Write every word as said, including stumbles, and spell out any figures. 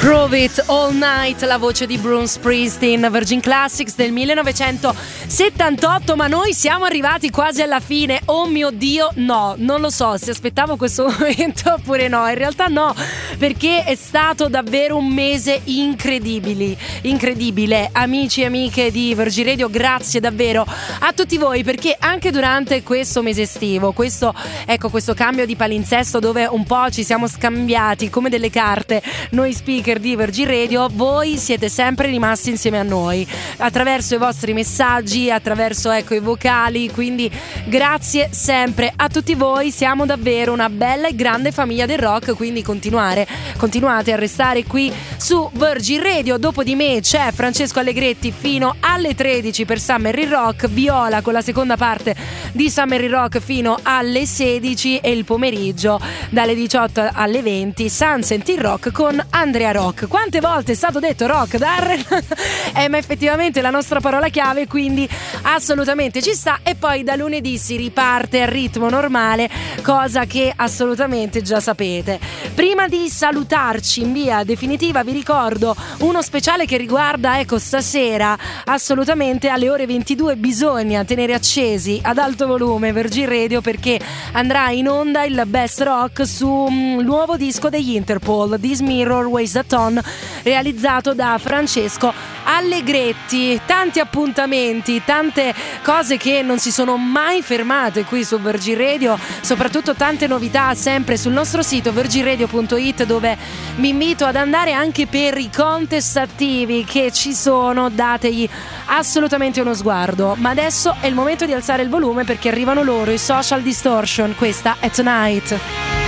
Prove It All Night, la voce di Bruce Springsteen, Virgin Classics del millenovecentosettantotto, ma noi siamo arrivati quasi alla fine. Oh mio Dio, no, non lo so se aspettavo questo momento oppure no, in realtà no, perché è stato davvero un mese incredibile, incredibile. Amici e amiche di Virgin Radio, grazie davvero a tutti voi, perché anche durante questo mese estivo, questo, ecco, questo cambio di palinsesto dove un po' ci siamo scambiati come delle carte, noi speaker di Virgin Radio, voi siete sempre rimasti insieme a noi attraverso i vostri messaggi, attraverso ecco i vocali, quindi grazie sempre a tutti voi, siamo davvero una bella e grande famiglia del rock, quindi continuare, continuate a restare qui su Virgin Radio. Dopo di me c'è Francesco Allegretti fino alle tredici per Summer in Rock, Viola con la seconda parte di Summer in Rock fino alle sedici e il pomeriggio dalle diciotto alle venti Sunset in Rock con Andrea Rock. Quante volte è stato detto rock, Darren? eh, ma effettivamente è la nostra parola chiave, quindi assolutamente ci sta. E poi da lunedì si riparte al ritmo normale, cosa che assolutamente già sapete. Prima di salutarci in via definitiva vi ricordo uno speciale che riguarda, ecco, stasera assolutamente alle ore ventidue bisogna tenere accesi ad alto volume Virgin Radio, perché andrà in onda il Best Rock su un nuovo disco degli Interpol, This Mirror Weighs a Ton, realizzato da Francesco Allegretti. Tanti appuntamenti, tante cose che non si sono mai fermate qui su Virgin Radio, soprattutto tante novità sempre sul nostro sito virgin radio punto it, dove mi invito ad andare anche per i contest attivi che ci sono, dategli assolutamente uno sguardo. Ma adesso è il momento di alzare il volume perché arrivano loro, i Social Distortion. Questa è Tonight.